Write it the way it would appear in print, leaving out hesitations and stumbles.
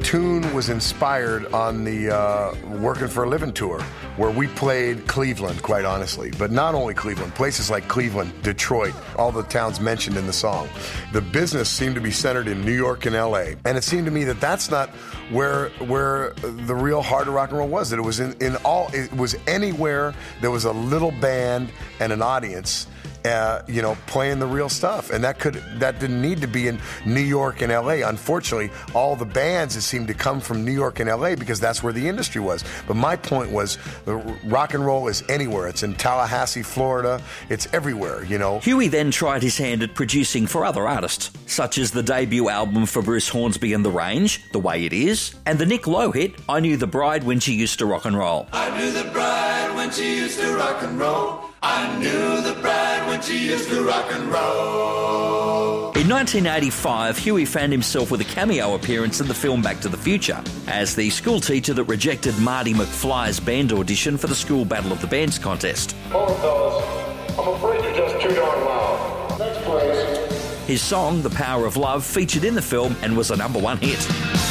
tune was inspired on the Working for a Living tour, where we played Cleveland, quite honestly. But not only Cleveland, places like Cleveland, Detroit, all the towns mentioned in the song. The business seemed to be centered in New York and LA. And it seemed to me that that's not where the real heart of rock and roll was. That it was it was anywhere there was a little band and an audience, playing the real stuff. And that didn't need to be in New York and LA. Unfortunately, all the bands seemed to come from New York and LA because that's where the industry was. But my point was, the rock and roll is anywhere. It's in Tallahassee, Florida. It's everywhere, Huey then tried his hand at producing for other artists, such as the debut album for Bruce Hornsby and The Range, The Way It Is, and the Nick Lowe hit, I Knew the Bride When She Used to Rock and Roll. I knew the bride when she used to rock and roll. I knew the bride when she used to rock and roll. In 1985, Huey found himself with a cameo appearance in the film Back to the Future as the school teacher that rejected Marty McFly's band audition for the School Battle of the Bands contest. Hold on, fellas. I'm afraid you're just too darn loud. Next, please. His song, The Power of Love, featured in the film and was a #1 hit.